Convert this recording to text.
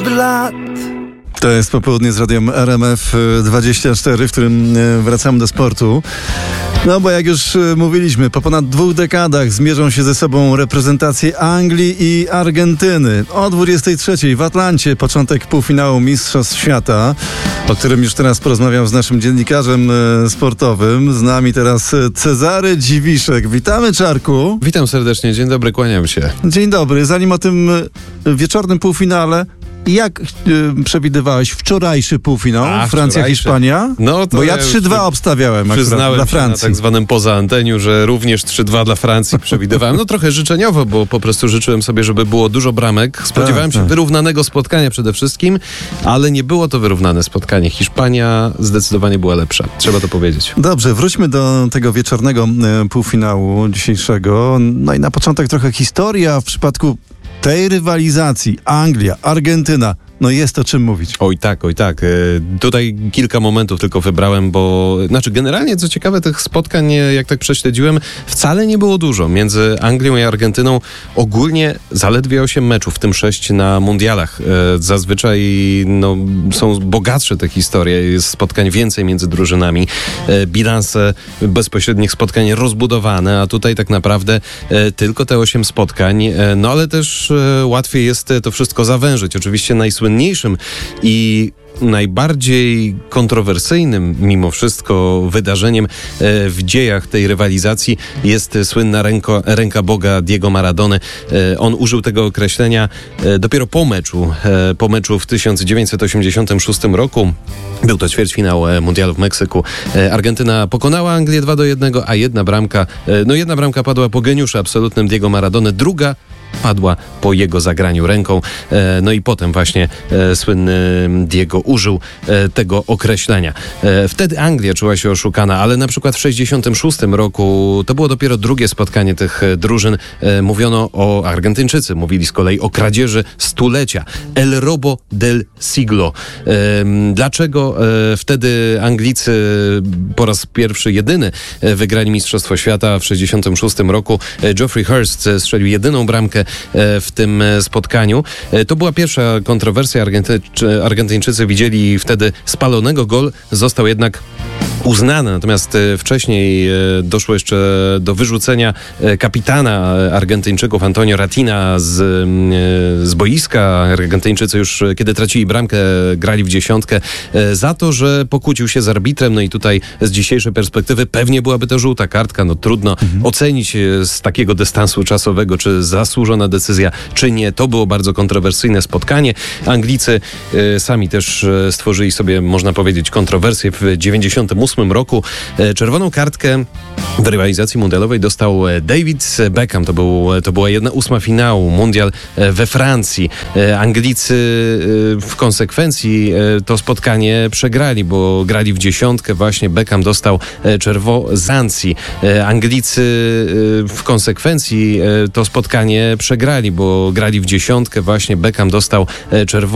wśród lat. To jest popołudnie z radiem RMF24, w którym wracamy do sportu. No bo jak już mówiliśmy, po ponad 2 dekadach zmierzą się ze sobą reprezentacje Anglii i Argentyny. O 23:00 w Atlancie początek półfinału Mistrzostw Świata, o którym już teraz porozmawiam z naszym dziennikarzem sportowym. Z nami teraz Cezary Dziwiszek. Witamy, Czarku. Witam serdecznie, dzień dobry, kłaniam się. Dzień dobry. Zanim o tym wieczornym półfinale, jak przewidywałeś wczorajszy półfinał? Francja-Hiszpania? No to bo ja 3-2 obstawiałem akurat dla Francji. Na tak zwanym poza anteniu, że również 3-2 dla Francji przewidywałem. No trochę życzeniowo, bo po prostu życzyłem sobie, żeby było dużo bramek. Spodziewałem się wyrównanego spotkania przede wszystkim, ale nie było to wyrównane spotkanie. Hiszpania zdecydowanie była lepsza. Trzeba to powiedzieć. Dobrze, wróćmy do tego wieczornego półfinału dzisiejszego. No i na początek trochę historia w przypadku tej rywalizacji. Anglia, Argentyna. No jest o czym mówić. Oj tak. Tutaj kilka momentów tylko wybrałem, bo generalnie co ciekawe, tych spotkań, jak tak prześledziłem, wcale nie było dużo. Między Anglią i Argentyną ogólnie zaledwie 8 meczów, w tym 6 na mundialach. Zazwyczaj są bogatsze te historie, jest spotkań więcej między drużynami. Bilanse bezpośrednich spotkań rozbudowane, a tutaj tak naprawdę tylko te 8 spotkań. No ale też łatwiej jest to wszystko zawężyć. Oczywiście najsłynniejszym i najbardziej kontrowersyjnym mimo wszystko wydarzeniem w dziejach tej rywalizacji jest słynna ręka Boga Diego Maradony. On użył tego określenia dopiero po meczu w 1986 roku. Był to ćwierćfinał mundialu w Meksyku. Argentyna pokonała Anglię 2-1, a jedna bramka padła po geniuszu absolutnym Diego Maradony, druga padła po jego zagraniu ręką. No i potem właśnie słynny Diego użył tego określenia. Wtedy Anglia czuła się oszukana, ale na przykład w 1966 roku to było dopiero drugie spotkanie tych drużyn. Argentyńczycy mówili z kolei o kradzieży stulecia. El robo del siglo. Dlaczego wtedy Anglicy po raz pierwszy, jedyny wygrali Mistrzostwo Świata w 1966 roku? Geoffrey Hurst strzelił jedyną bramkę w tym spotkaniu. To była pierwsza kontrowersja. Argentyńczycy widzieli wtedy spalonego. Gol został jednak uznany, natomiast wcześniej doszło jeszcze do wyrzucenia kapitana Argentyńczyków Antonio Ratina z boiska. Argentyńczycy już kiedy tracili bramkę, grali w dziesiątkę za to, że pokłócił się z arbitrem. No i tutaj z dzisiejszej perspektywy pewnie byłaby to żółta kartka. No trudno ocenić z takiego dystansu czasowego, czy zasłużona decyzja, czy nie. To było bardzo kontrowersyjne spotkanie. Anglicy sami też stworzyli sobie, można powiedzieć, kontrowersję. W 1998 roku czerwoną kartkę w rywalizacji mundialowej dostał David Beckham. To była 1/8 finału, mundial we Francji. Anglicy w konsekwencji to spotkanie przegrali, bo grali w dziesiątkę. Właśnie Beckham dostał Zancji. Anglicy w konsekwencji to spotkanie przegrali, bo grali w dziesiątkę. Właśnie Beckham dostał